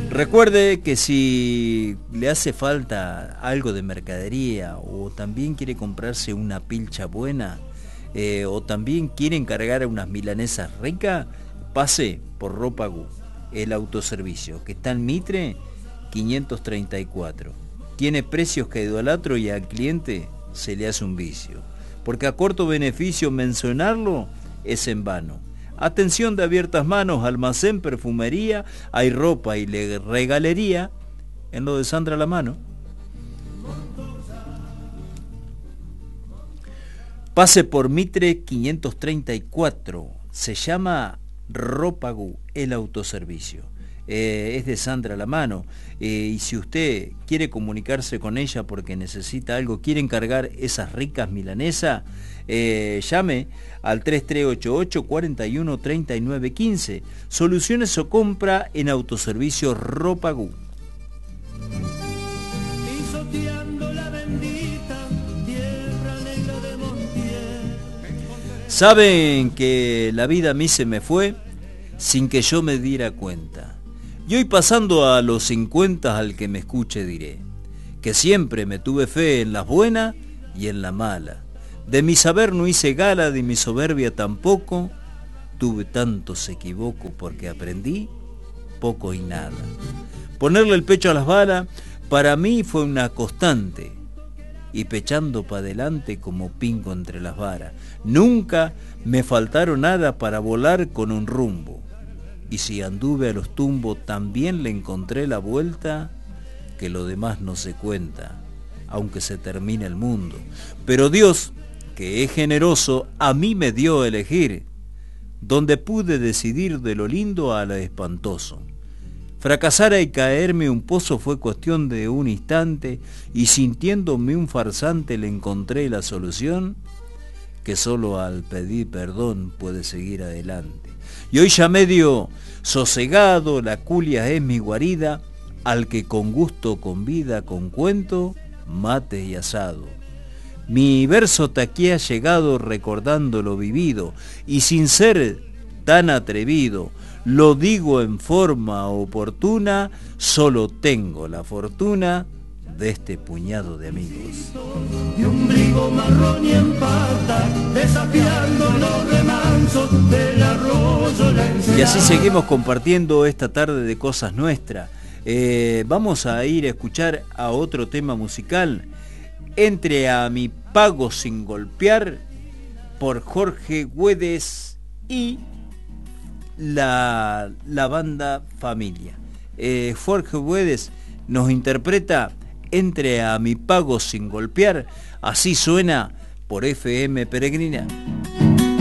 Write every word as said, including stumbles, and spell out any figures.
Recuerde que si le hace falta algo de mercadería o también quiere comprarse una pilcha buena eh, o también quiere encargar unas milanesas ricas, pase por Ropagú, el autoservicio, que está en Mitre quinientos treinta y cuatro. Tiene precios que idolatro y al cliente se le hace un vicio, porque a corto beneficio mencionarlo es en vano. Atención de abiertas manos, almacén, perfumería, hay ropa y regalería en lo de Sandra La Mano. Pase por Mitre quinientos treinta y cuatro, se llama Ropagú, el autoservicio. Eh, es de Sandra La Mano, eh, y si usted quiere comunicarse con ella porque necesita algo, quiere encargar esas ricas milanesas, eh, llame al tres tres ocho ocho, cuatro uno, tres nueve uno cinco. Soluciones o compra en autoservicio Ropagú. Saben que la vida a mí se me fue sin que yo me diera cuenta. Y hoy pasando a los cincuenta, al que me escuche diré que siempre me tuve fe en las buenas y en la mala. De mi saber no hice gala, de mi soberbia tampoco. Tuve tanto se equivoco porque aprendí poco y nada. Ponerle el pecho a las balas para mí fue una constante, y pechando pa' adelante como pingo entre las varas. Nunca me faltaron nada para volar con un rumbo. Y si anduve a los tumbos también le encontré la vuelta, que lo demás no se cuenta, aunque se termine el mundo. Pero Dios, que es generoso, a mí me dio a elegir, donde pude decidir de lo lindo a lo espantoso. Fracasar y caerme un pozo fue cuestión de un instante, y sintiéndome un farsante le encontré la solución, que solo al pedir perdón puede seguir adelante. Y hoy ya medio sosegado, la culia es mi guarida, al que con gusto convida con cuento, mate y asado. Mi verso taquí ha llegado recordando lo vivido, y sin ser tan atrevido, lo digo en forma oportuna, solo tengo la fortuna de este puñado de amigos. Y un brigo marrón y en pata, desafiando los remansos del arroyo. Y así seguimos compartiendo esta tarde de Cosas Nuestras. Eh, vamos a ir a escuchar a otro tema musical, Entre a mi pago sin golpear, por Jorge Güedes y la, la banda Familia. Eh, Jorge Güedes nos interpreta Entre a mi pago sin golpear, así suena por F M Peregrina.